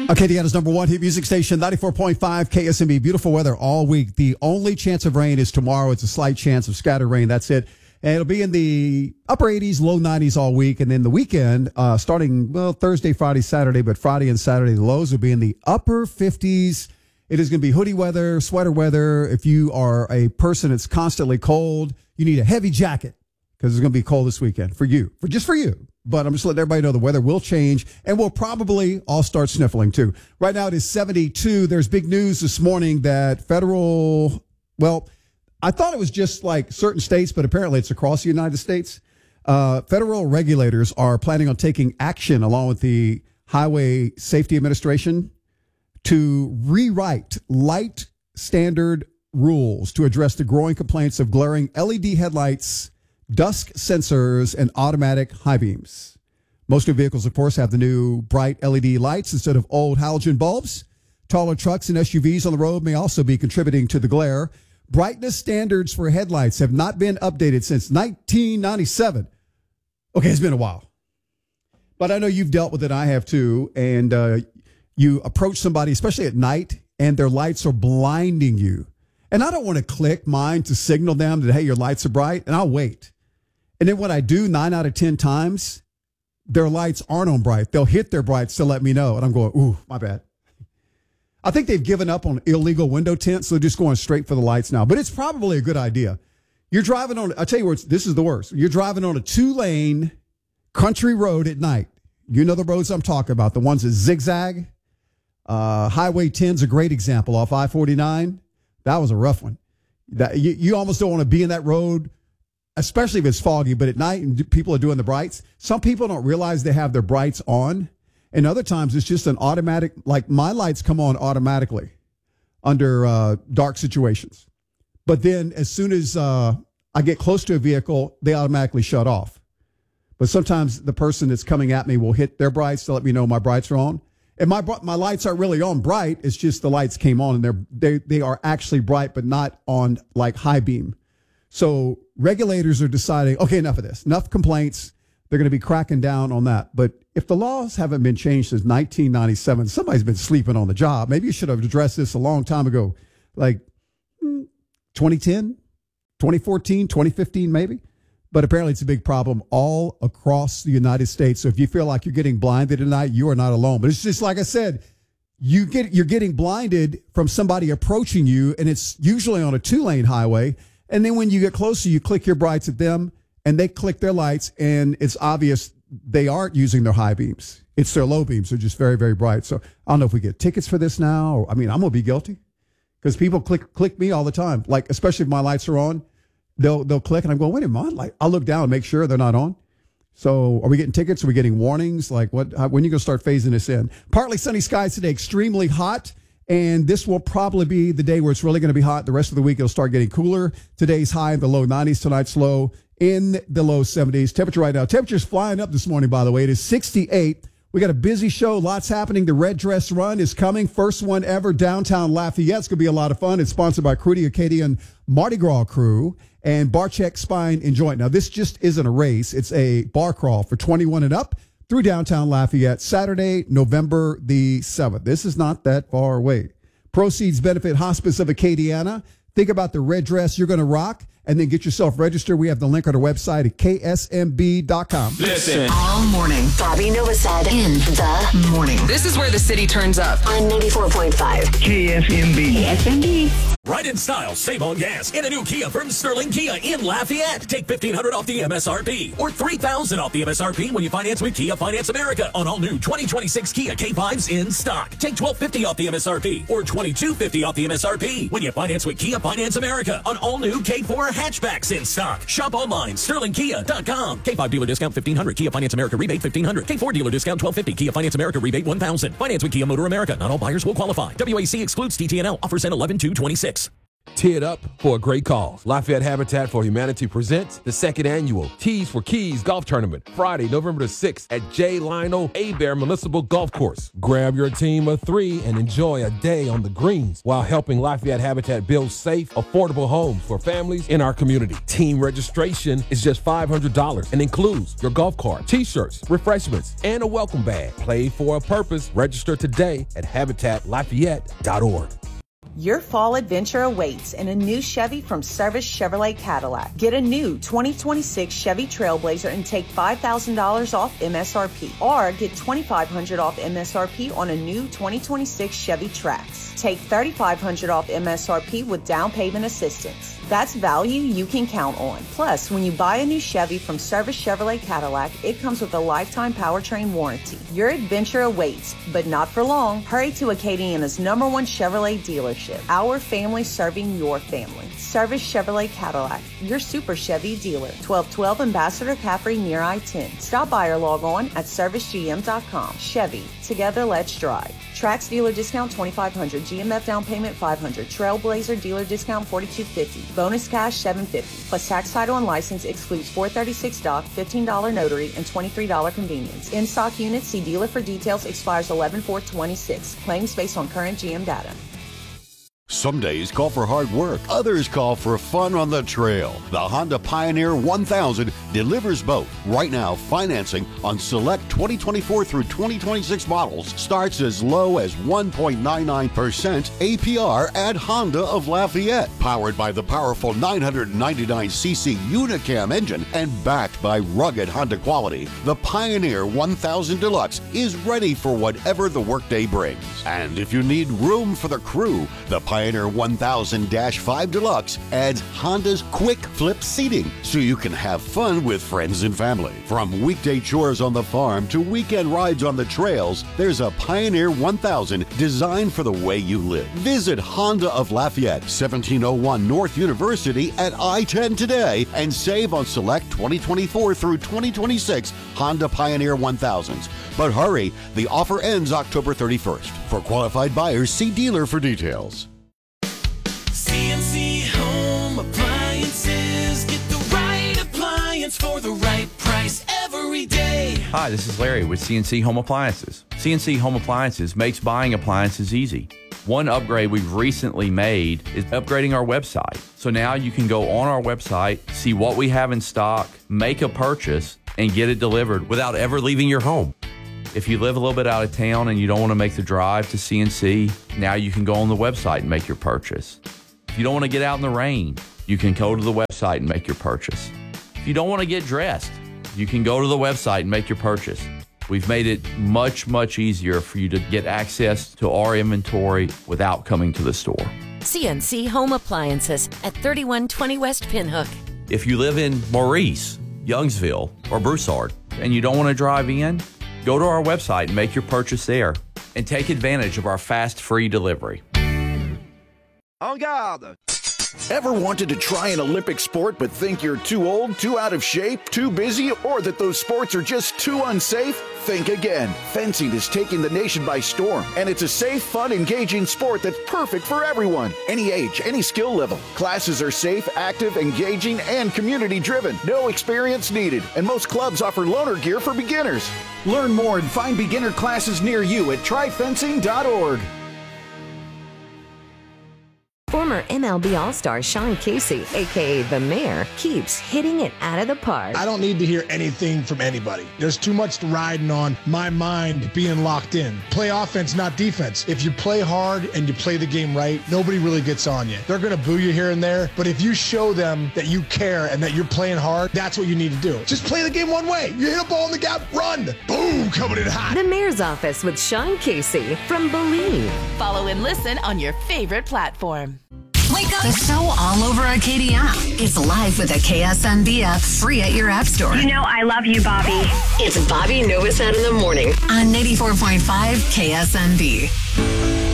Acadiana's number one hit music station, 94.5 KSMB. Beautiful weather all week. The only chance of rain is tomorrow. It's a slight chance of scattered rain. That's it. And it'll be in the upper 80s, low 90s all week. And then the weekend, starting, Thursday, Friday, Saturday, but Friday and Saturday, the lows will be in the upper 50s. It is going to be hoodie weather, sweater weather. If you are a person that's constantly cold, you need a heavy jacket because it's going to be cold this weekend for you, just for you. But I'm just letting everybody know the weather will change, and we'll probably all start sniffling, too. Right now, it is 72. There's big news this morning that I thought it was just like certain states, but apparently it's across the United States. Federal regulators are planning on taking action along with the Highway Safety Administration to rewrite light standard rules to address the growing complaints of glaring LED headlights, dusk sensors, and automatic high beams. Most new vehicles, of course, have the new bright LED lights instead of old halogen bulbs. Taller trucks and SUVs on the road may also be contributing to the glare. Brightness standards for headlights have not been updated since 1997. Okay, it's been a while. But I know you've dealt with it. I have too. And you approach somebody, especially at night, and their lights are blinding you. And I don't want to click mine to signal them that, hey, your lights are bright, and I'll wait. And then when I do, 9 out of 10 times, their lights aren't on bright. They'll hit their brights to let me know. And I'm going, ooh, my bad. I think they've given up on illegal window tints, so they're just going straight for the lights now. But it's probably a good idea. You're driving on, I'll tell you what, this is the worst. You're driving on a 2-lane country road at night. You know the roads I'm talking about, the ones that zigzag. Highway 10's a great example off I-49. That was a rough one. You almost don't want to be in that road, especially if it's foggy, but at night and people are doing the brights. Some people don't realize they have their brights on. And other times it's just an automatic, like my lights come on automatically under dark situations. But then as soon as I get close to a vehicle, they automatically shut off. But sometimes the person that's coming at me will hit their brights to let me know my brights are on. And my lights aren't really on bright. It's just the lights came on and they are actually bright, but not on like high beam. So regulators are deciding, okay, enough of this, enough complaints. They're going to be cracking down on that. But if the laws haven't been changed since 1997, somebody's been sleeping on the job. Maybe you should have addressed this a long time ago, like 2010, 2014, 2015, maybe. But apparently it's a big problem all across the United States. So if you feel like you're getting blinded tonight, you are not alone. But it's just like I said, you're getting blinded from somebody approaching you, and it's usually on a 2-lane highway. And then when you get closer, you click your brights at them, and they click their lights, and it's obvious they aren't using their high beams. It's their low beams. They're just very, very bright. So I don't know if we get tickets for this now. Or, I'm going to be guilty because people click me all the time. Like, especially if my lights are on, they'll click, and I'm going, wait a minute, light. I'll look down and make sure they're not on. So are we getting tickets? Are we getting warnings? Like when are you going to start phasing this in? Partly sunny skies today, extremely hot. And this will probably be the day where it's really going to be hot. The rest of the week, it'll start getting cooler. Today's high in the low 90s. Tonight's low in the low 70s. Temperature right now. Temperature's flying up this morning, by the way. It is 68. We got a busy show. Lots happening. The Red Dress Run is coming. First one ever downtown Lafayette. It's going to be a lot of fun. It's sponsored by Crudy Acadian Mardi Gras Crew and Barcheck Spine and Joint. Now, this just isn't a race. It's a bar crawl for 21 and up through downtown Lafayette, Saturday, November the 7th. This is not that far away. Proceeds benefit Hospice of Acadiana. Think about the red dress you're going to rock, and then get yourself registered. We have the link on our website at ksmb.com. Listen. All morning, Bobby Novosad in the morning. This is where the city turns up. On 94.5. KSMB. KSMB. Ride in style, save on gas in a new Kia from Sterling Kia in Lafayette. Take $1,500 off the MSRP or $3,000 off the MSRP when you finance with Kia Finance America on all new 2026 Kia K5s in stock. Take $1,250 off the MSRP or $2,250 off the MSRP when you finance with Kia Finance America on all new K4 hatchbacks in stock. Shop online, sterlingkia.com. K5 dealer discount $1,500. Kia Finance America rebate $1,500. K4 dealer discount $1,250. Kia Finance America rebate $1,000. Finance with Kia Motor America. Not all buyers will qualify. WAC excludes TTNL. Offers end 11/2/26. Tee it up for a great cause. Lafayette Habitat for Humanity presents the second annual Tees for Keys Golf Tournament, Friday, November the 6th at J. Lionel Hebert Municipal Golf Course. Grab your team of 3 and enjoy a day on the greens while helping Lafayette Habitat build safe, affordable homes for families in our community. Team registration is just $500 and includes your golf cart, t-shirts, refreshments, and a welcome bag. Play for a purpose. Register today at habitatlafayette.org. Your fall adventure awaits in a new Chevy from Service Chevrolet Cadillac. Get a new 2026 Chevy Trailblazer and take $5,000 off MSRP. Or get $2,500 off MSRP on a new 2026 Chevy Trax. Take $3,500 off MSRP with down payment assistance. That's value you can count on. Plus, when you buy a new Chevy from Service Chevrolet Cadillac, it comes with a lifetime powertrain warranty. Your adventure awaits, but not for long. Hurry to Acadiana's #1 Chevrolet dealership. Our family serving your family. Service Chevrolet Cadillac, your Super Chevy dealer. 1212 Ambassador Caffrey near I-10. Stop by or log on at servicegm.com. Chevy, together let's drive. Trax dealer discount $2,500. GMF down payment $500. Trailblazer dealer discount $4,250. Bonus cash $750. Plus tax, title, and license excludes $436 doc, $15 notary, and $23 convenience. In stock units, see dealer for details. Expires 11/4/26. Claims based on current GM data. Some days call for hard work, others call for fun on the trail. The Honda Pioneer 1000 delivers both. Right now, financing on select 2024 through 2026 models starts as low as 1.99% APR at Honda of Lafayette. Powered by the powerful 999cc Unicam engine and backed by rugged Honda quality, the Pioneer 1000 Deluxe is ready for whatever the workday brings. And if you need room for the crew, the Pioneer 1000-5 Deluxe adds Honda's quick flip seating so you can have fun with friends and family. From weekday chores on the farm to weekend rides on the trails, there's a Pioneer 1000 designed for the way you live. Visit Honda of Lafayette, 1701 North University at I-10 today and save on select 2024 through 2026 Honda Pioneer 1000s. But hurry, the offer ends October 31st. For qualified buyers, see dealer for details. CNC Home Appliances. Get the right appliance for the right price every day. Hi, this is Larry with CNC Home Appliances. CNC Home Appliances makes buying appliances easy. One upgrade we've recently made is upgrading our website. So now you can go on our website, see what we have in stock, make a purchase, and get it delivered without ever leaving your home. If you live a little bit out of town and you don't want to make the drive to CNC, now you can go on the website and make your purchase. If you don't want to get out in the rain, you can go to the website and make your purchase. If you don't want to get dressed, you can go to the website and make your purchase. We've made it much, much easier for you to get access to our inventory without coming to the store. CNC Home Appliances at 3120 West Pinhook. If you live in Maurice, Youngsville, or Broussard, and you don't want to drive in, go to our website and make your purchase there and take advantage of our fast, free delivery. En garde! Ever wanted to try an Olympic sport but think you're too old, too out of shape, too busy, or that those sports are just too unsafe? Think again. Fencing is taking the nation by storm, and it's a safe, fun, engaging sport that's perfect for everyone. Any age, any skill level. Classes are safe, active, engaging, and community-driven. No experience needed, and most clubs offer loaner gear for beginners. Learn more and find beginner classes near you at tryfencing.org. Former MLB All-Star Sean Casey, a.k.a. The Mayor, keeps hitting it out of the park. I don't need to hear anything from anybody. There's too much riding on my mind being locked in. Play offense, not defense. If you play hard and you play the game right, nobody really gets on you. They're going to boo you here and there, but if you show them that you care and that you're playing hard, that's what you need to do. Just play the game one way. You hit a ball in the gap, run. Boom, coming in hot. The Mayor's Office with Sean Casey from Believe. Follow and listen on your favorite platform. Wake up! The show all over Arcadia app. It's live with a KSNB app, free at your app store. You know I love you, Bobby. It's Bobby Novosad in the morning on 94.5 KSNB.